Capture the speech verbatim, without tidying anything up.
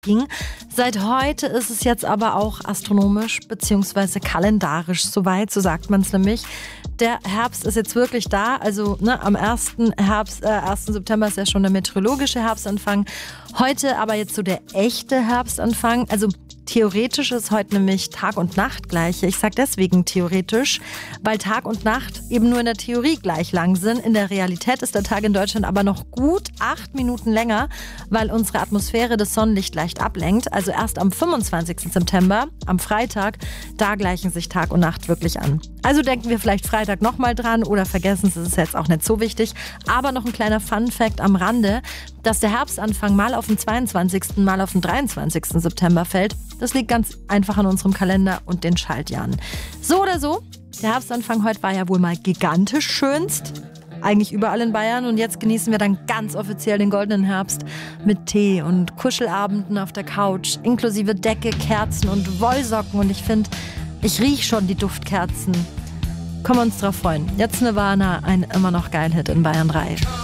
ging. Seit heute ist es jetzt aber auch astronomisch bzw. kalendarisch soweit, so sagt man es nämlich. Der Herbst ist jetzt wirklich da, also ne, am ersten Herbst, äh, ersten September ist ja schon der meteorologische Herbstanfang. Heute aber jetzt so der echte Herbstanfang, also theoretisch ist heute nämlich Tag und Nacht gleich. Ich sage deswegen theoretisch, weil Tag und Nacht eben nur in der Theorie gleich lang sind. In der Realität ist der Tag in Deutschland aber noch gut acht Minuten länger, weil unsere Atmosphäre das Sonnenlicht leicht ablenkt. Also erst am fünfundzwanzigsten September, am Freitag, da gleichen sich Tag und Nacht wirklich an. Also denken wir vielleicht Freitag nochmal dran oder vergessen es, ist jetzt auch nicht so wichtig. Aber noch ein kleiner Fun-Fact am Rande, dass der Herbstanfang mal auf den zweiundzwanzigsten mal auf den dreiundzwanzigsten September fällt. Das liegt ganz einfach an unserem Kalender und den Schaltjahren. So oder so, der Herbstanfang heute war ja wohl mal gigantisch schönst. Eigentlich überall in Bayern. Und jetzt genießen wir dann ganz offiziell den goldenen Herbst mit Tee und Kuschelabenden auf der Couch, inklusive Decke, Kerzen und Wollsocken. Und ich finde, ich rieche schon die Duftkerzen. Können wir uns drauf freuen. Jetzt Nirvana, ein immer noch geil Hit in Bayern drei.